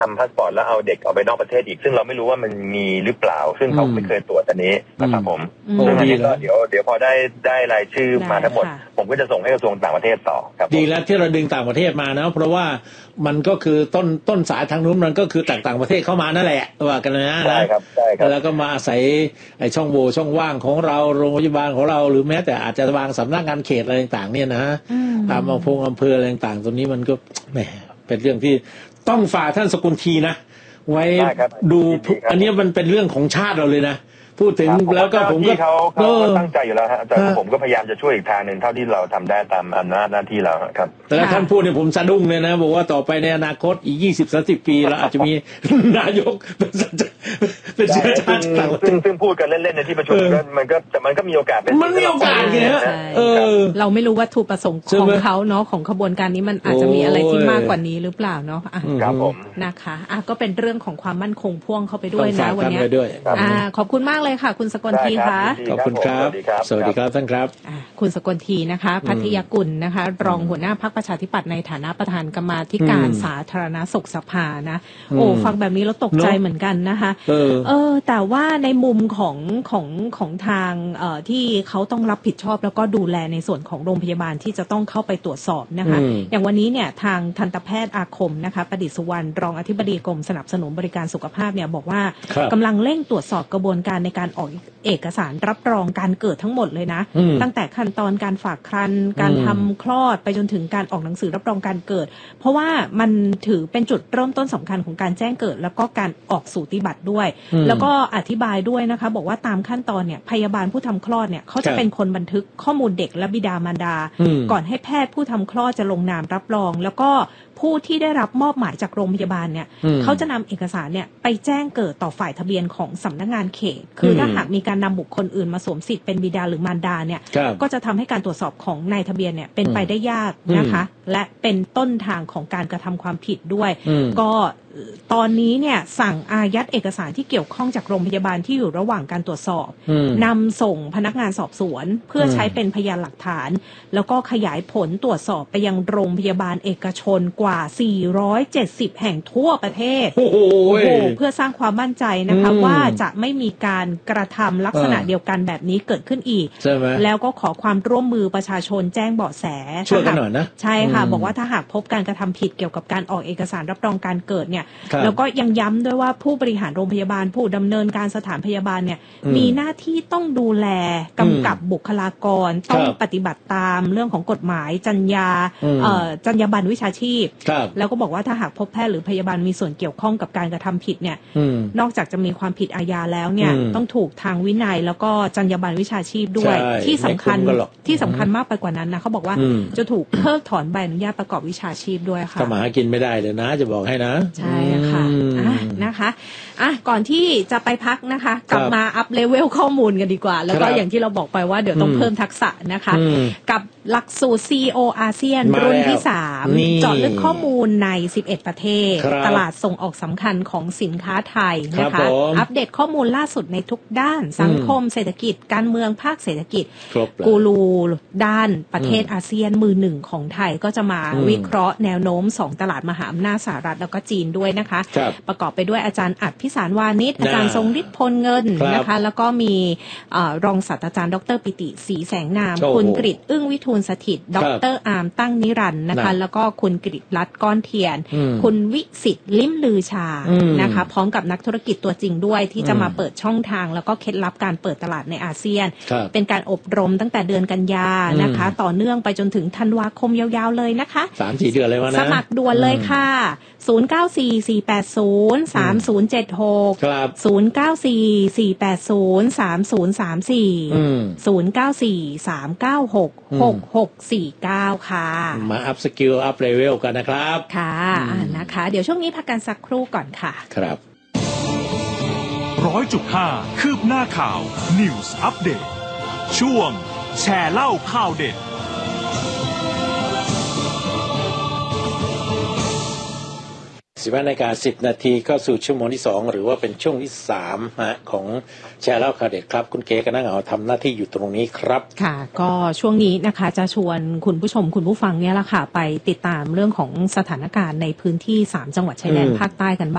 ทำพาสปอร์ตแล้วเอาเด็กออกไปนอกประเทศอีกซึ่งเราไม่รู้ว่ามันมีหรือเปล่าซึ่งเขาไม่เคยตรวจอันนี้นะครับผมซึ่งอันนี้ก็เดี๋ยวพอได้รายชื่อมาทั้งหมดผมก็จะส่งให้กระทรวงต่างประเทศต่อครับดีแล้วที่เราดึงต่างประเทศมานะเพราะว่ามันก็คือต้นสายทางนู้นมันก็คือต่างประเทศเข้ามานั่นแหละว่ากันนะใช่ครับใช่ครับแล้วก็มาอาศัยไอ้ช่องโหว่ช่องว่างของเราโรงพยาบาลของเราหรือแม้แต่อาจจะวางสำนักงานเขตอะไรต่างๆเนี่ยนะตามอำเภออะไรต่างๆตรงนี้มันก็แหมเป็นเรื่องที่ต้องฝากท่านสกุลทีนะไว้ดูอันนี้มันเป็นเรื่องของชาติเราเลยนะพูดถึงแล้วก็ผมก็เขาตั้งใจอยู่แล้วฮะแต่ผมก็พยายามจะช่วยอีกทางหนึ่งเท่าที่เราทำได้ตามอำนาจหน้าที่เราครับแต่ท่านพูดเนี่ยผมสะดุ้งเลยนะบอกว่าต่อไปในอนาคตอีก20-30 ปีเราอาจจะมีนายกเป็นเชื้อชาติต่างซึ่งพูดกันเล่นๆในที่ประชุมมันก็มีโอกาสเป็นมันมีโอกาสเนี่ยเราไม่รู้วัตถุประสงค์ของเขาเนาะของขบวนการนี้มันอาจจะมีอะไรที่มากกว่านี้หรือเปล่าเนาะครับผมนะคะก็เป็นเรื่องของความมั่นคงพ่วงเข้าไปด้วยนะวันนี้ขอบคุณมากเลยค่ะคุณสกลทีค่ะขอบคุณครับสวัสดีครับท่านครับคุณสกลทีนะคะพัทยกุลนะคะรองหัวหน้าพรรคประชาธิปัตย์ในฐานะประธานกรรมาธิการสาธารณสุขสภานะฟังแบบนี้แล้วตกใจเหมือนกันนะคะแต่ว่าในมุมของทางที่เขาต้องรับผิดชอบแล้วก็ดูแลในส่วนของโรงพยาบาลที่จะต้องเข้าไปตรวจสอบนะคะอย่างวันนี้เนี่ยทางทันตแพทย์อาคมนะคะประดิษฐ์สุวรรณรองอธิบดีกรมสนับสนุนบริการสุขภาพเนี่ยบอกว่ากำลังเร่งตรวจสอบกระบวนการในการออกเอกสารรับรองการเกิดทั้งหมดเลยนะตั้งแต่ขั้นตอนการฝากครรภ์การทำคลอดไปจนถึงการออกหนังสือรับรองการเกิดเพราะว่ามันถือเป็นจุดเริ่มต้นสำคัญของการแจ้งเกิดแล้วก็การออกสูติบัตรด้วยแล้วก็อธิบายด้วยนะคะบอกว่าตามขั้นตอนเนี่ยพยาบาลผู้ทำคลอดเนี่ยเขาจะเป็นคนบันทึกข้อมูลเด็กและบิดามารดาก่อนให้แพทย์ผู้ทำคลอดจะลงนามรับรองแล้วก็ผู้ที่ได้รับมอบหมายจากโรงพยาบาลเนี่ยเขาจะนำเอกสารเนี่ยไปแจ้งเกิดต่อฝ่ายทะเบียนของสำนักงานเขตคือถ้าหากมีการนำบุคคลอื่นมาสวมสิทธิ์เป็นบิดาหรือมารดาเนี่ยก็จะทำให้การตรวจสอบของนายทะเบียนเนี่ยเป็นไปได้ยากนะคะและเป็นต้นทางของการกระทำความผิดด้วยก็ตอนนี้เนี่ยสั่งอายัดเอกสารที่เกี่ยวข้องจากโรงพยาบาลที่อยู่ระหว่างการตรวจสอบนำส่งพนักงานสอบสวนเพื่อใช้เป็นพยานหลักฐานแล้วก็ขยายผลตรวจสอบไปยังโรงพยาบาลเอกชนกว่า470แห่งทั่วประเทศเพื่อสร้างความมั่นใจนะคะว่าจะไม่มีการกระทำลักษณะเดียวกันแบบนี้เกิดขึ้นอีกแล้วก็ขอความร่วมมือประชาชนแจ้งเบาะแสช่วยกันหน่อยนะใช่ค่ะบอกว่าถ้าหากพบการกระทำผิดเกี่ยวกับการออกเอกสารรับรองการเกิดเนี่ยแล้วก็ยังย้ำด้วยว่าผู้บริหารโรงพยาบาลผู้ดำเนินการสถานพยาบาลเนี่ยมีหน้าที่ต้องดูแลกำกับบุคลากรต้องปฏิบัติตามเรื่องของกฎหมายจรรยาบรรณวิชาชีพแล้วก็บอกว่าถ้าหากพบแพทย์หรือพยาบาลมีส่วนเกี่ยวข้องกับการกระทำผิดเนี่ยนอกจากจะมีความผิดอาญาแล้วเนี่ยต้องถูกทางวินัยแล้วก็จรรยาบรรณวิชาชีพด้วยที่สำคัญมากไปกว่านั้นนะเขาบอกว่าจะถูกเพิกถอนใบอนุญาตประกอบวิชาชีพด้วยค่ะทำหากินไม่ได้เลยนะจะบอกให้นะใช่ค่ะนะคะก่อนที่จะไปพักนะคะกลับมาอัพเลเวลข้อมูลกันดีกว่าแล้วก็อย่างที่เราบอกไปว่าเดี๋ยวต้องเพิ่มทักษะนะคะกับหลักสูตร CEO อาเซียนรุ่นที่3เจาะลึกข้อมูลใน11ประเทศตลาดส่งออกสำคัญของสินค้าไทยนะคะอัปเดตข้อมูลล่าสุดในทุกด้านสังคมเศรษฐกิจการเมืองภาคเศรษฐกิจกูรูด้านประเทศอาเซียนมือหนึ่งของไทยก็จะมาวิเคราะห์แนวโน้ม2ตลาดมหาอำนาจสหรัฐแล้วก็จีนด้วยนะคะประกอบไปด้วยอาจารย์อัดพิสารวานิชอาจารย์ทรงฤทธิ์พลเงินนะคะแล้วก็มีรองศาสตราจารย์ดรปิติศรีแสงนามคุณกฤษอึ้งวิทูลสถิตดรอาร์มตั้งนิรันดร์นะคะแล้วก็คุณกฤษรัตน์ก้อนเทียนคุณวิสิทธิ์ลิ้มลือชานะคะพร้อมกับนักธุรกิจตัวจริงด้วยที่จะมาเปิดช่องทางแล้วก็เคล็ดลับการเปิดตลาดในอาเซียนเป็นการอบรมตั้งแต่เดือนกันยานะคะต่อเนื่องไปจนถึงธันวาคมยาวๆเลยนะคะ 3-4 เดือนเลยวะนะสมัครด่วนเลยค่ะ0944803076 ครับ 0944803034 ค่ะมาอัพสกิลอัพเลเวลกันนะครับค่ะนะคะเดี๋ยวช่วงนี้พักกันสักครู่ก่อนค่ะครับ 100.5 คืบหน้าข่าว News Update ช่วงแชร์เล่าข่าวเด็ด 15:10 นาทีเข้าสู่ชั่วโมงที่2หรือว่าเป็นช่วงที่3ของแชร์เล่าข่าวเด็ดครับคุณเก๋กับนางเหงาทำหน้าที่อยู่ตรงนี้ครับค่ะก็ช่วงนี้นะคะจะชวนคุณผู้ชมคุณผู้ฟังเนี่ยแหละค่ะไปติดตามเรื่องของสถานการณ์ในพื้นที่3จังหวัดชายแดนภาคใต้กันบ้าง